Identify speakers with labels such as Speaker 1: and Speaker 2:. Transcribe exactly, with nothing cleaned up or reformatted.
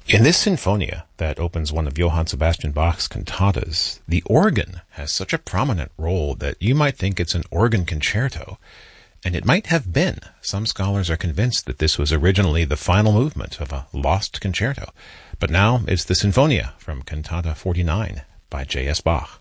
Speaker 1: In this sinfonia that opens one of Johann Sebastian Bach's cantatas, the organ has such a prominent role that you might think it's an organ concerto, and it might have been. Some scholars are convinced that this was originally the final movement of a lost concerto, but now it's the Sinfonia from Cantata forty-nine by J S Bach.